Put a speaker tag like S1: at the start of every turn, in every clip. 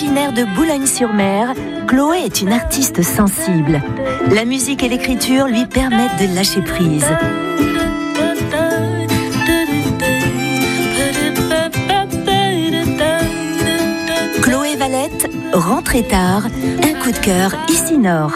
S1: Originaire de Boulogne-sur-Mer, Chloé est une artiste sensible. La musique et l'écriture lui permettent de lâcher prise. Chloé Valette, Rentrée tard, un coup de cœur ici Nord.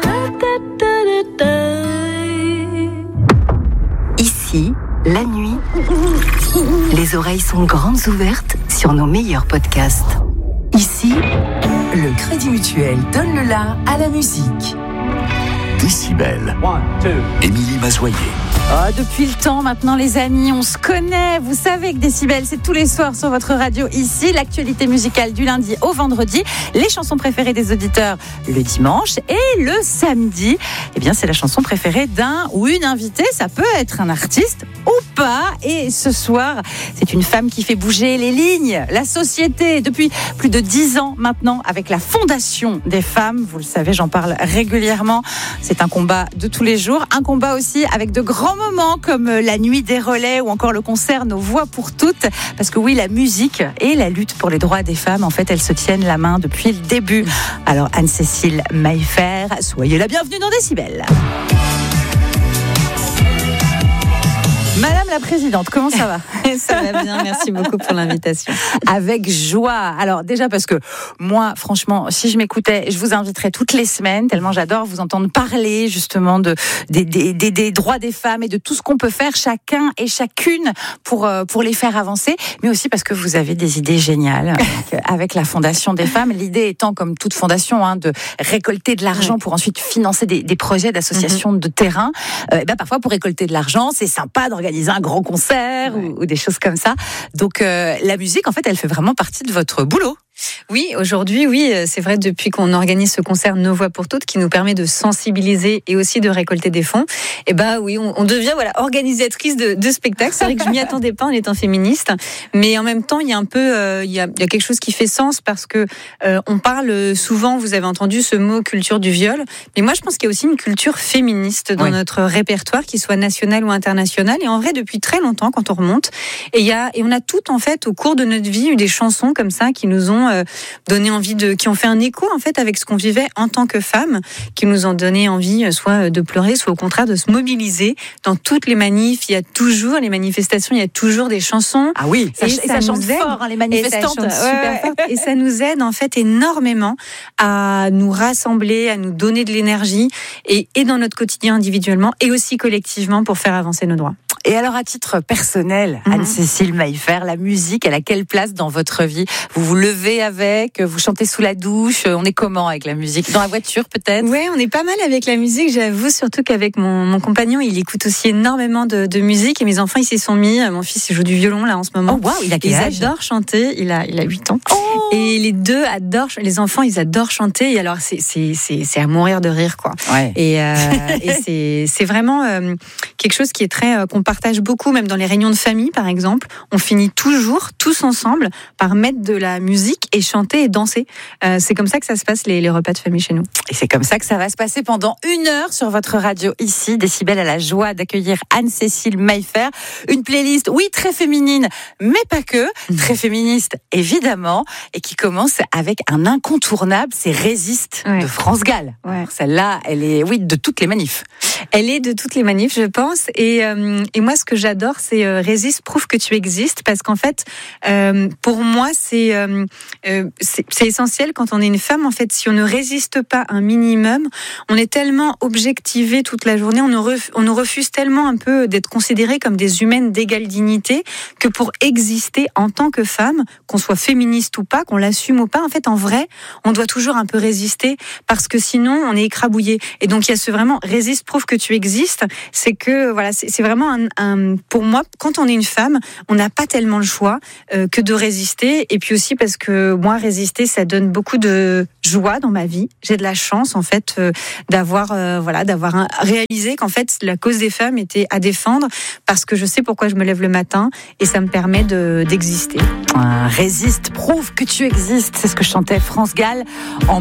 S1: Ici, la nuit, les oreilles sont grandes ouvertes sur nos meilleurs podcasts. Ici, le Crédit Mutuel donne le la à la musique.
S2: Décibel. Émilie Mazoyer.
S3: Oh, depuis le temps maintenant les amis, on se connaît. Vous savez que Décibel, c'est tous les soirs sur votre radio ici. L'actualité musicale du lundi au vendredi. Les chansons préférées des auditeurs le dimanche. Et le samedi, eh bien, c'est la chanson préférée d'un ou une invitée. Ça peut être un artiste ou pas. Et ce soir, c'est une femme qui fait bouger les lignes, la société, depuis plus de 10 ans maintenant, avec la Fondation des femmes. Vous le savez, j'en parle régulièrement. C'est un combat de tous les jours. Un combat aussi avec de grands moments comme la nuit des relais ou encore le concert Nos Voix pour toutes. Parce que oui, la musique et la lutte pour les droits des femmes, en fait, elles se tiennent la main depuis le début. Alors Anne-Cécile Maillefer, soyez la bienvenue dans Décibel. Madame la Présidente, comment ça va ?
S4: Ça va bien, merci beaucoup pour l'invitation.
S3: Avec joie. Alors déjà parce que moi, franchement, si je m'écoutais, je vous inviterais toutes les semaines, tellement j'adore vous entendre parler justement des droits des femmes et de tout ce qu'on peut faire chacun et chacune pour les faire avancer, mais aussi parce que vous avez des idées géniales avec la Fondation des femmes. L'idée étant, comme toute fondation, de récolter de l'argent pour ensuite financer des projets d'associations de terrain. Parfois, pour récolter de l'argent, c'est sympa d'organiser un grand concert ou des choses comme ça. Donc la musique, en fait, elle fait vraiment partie de votre boulot.
S4: Oui, aujourd'hui, oui, c'est vrai, depuis qu'on organise ce concert Nos Voix pour toutes, qui nous permet de sensibiliser et aussi de récolter des fonds, et oui, on devient organisatrice de spectacles. C'est vrai que je m'y attendais pas en étant féministe, mais en même temps, il y a un peu, il y a quelque chose qui fait sens parce que on parle souvent, vous avez entendu ce mot culture du viol, mais moi je pense qu'il y a aussi une culture féministe dans notre répertoire, qui soit national ou international, et en vrai depuis très longtemps quand on remonte, et on a toutes en fait au cours de notre vie eu des chansons comme ça qui nous ont donné envie qui ont fait un écho en fait avec ce qu'on vivait en tant que femme, qui nous ont donné envie soit de pleurer, soit au contraire de se mobiliser. Dans toutes les manifs, il y a toujours les manifestations, il y a toujours des chansons.
S3: Ah oui, ça chante fort, les manifestantes.
S4: Super fort, et ça nous aide en fait énormément à nous rassembler, à nous donner de l'énergie, et dans notre quotidien individuellement et aussi collectivement pour faire avancer nos droits.
S3: Et alors, à titre personnel, Anne-Cécile Maillefer, la musique, elle a quelle place dans votre vie ? Vous vous levez avec, vous chantez sous la douche, on est comment avec la musique ? Dans la voiture peut-être ?
S4: Oui, on est pas mal avec la musique, j'avoue, surtout qu'avec mon compagnon, il écoute aussi énormément de musique, et mes enfants, ils s'y sont mis. Mon fils, il joue du violon là en ce moment.
S3: Oh waouh, il a quel âge ?
S4: Ils adorent chanter, il a 8 ans.
S3: Oh,
S4: et les deux adorent, les enfants, ils adorent chanter, et alors c'est à mourir de rire, quoi.
S3: Ouais.
S4: Et c'est vraiment quelque chose qui est très qu'on partage beaucoup, même dans les réunions de famille par exemple. On finit toujours tous ensemble par mettre de la musique et chanter et danser. C'est comme ça que ça se passe les repas de famille chez nous.
S3: Et c'est comme ça que ça va se passer pendant 1 heure sur votre radio ici. Décibel a la joie d'accueillir Anne-Cécile Maillefer. Une playlist, oui, très féminine, mais pas que. Très féministe, évidemment. Et qui commence avec un incontournable, c'est Résiste de France Gall.
S4: Ouais.
S3: Alors, celle-là, elle est, oui, de toutes les manifs.
S4: Elle est de toutes les manifs, je pense. Et moi, ce que j'adore, c'est Résiste, prouve que tu existes. Parce qu'en fait, pour moi, c'est essentiel quand on est une femme. En fait, si on ne résiste pas un minimum, on est tellement objectivé toute la journée, on nous refuse tellement un peu d'être considérées comme des humaines d'égale dignité, que pour exister en tant que femme, qu'on soit féministe ou pas, qu'on l'assume ou pas, en fait, en vrai, on doit toujours un peu résister, parce que sinon, on est écrabouillé. Et donc, il y a ce vraiment Résiste, prouve que tu existes. C'est que, voilà, c'est vraiment pour moi, quand on est une femme, on n'a pas tellement le choix que de résister. Et puis aussi parce que moi, résister, ça donne beaucoup de joie dans ma vie. J'ai de la chance, en fait, d'avoir réalisé qu'en fait, la cause des femmes était à défendre, parce que je sais pourquoi je me lève le matin, et ça me permet d'exister.
S3: Résiste, prouve que tu existes. C'est ce que chantait France Gall en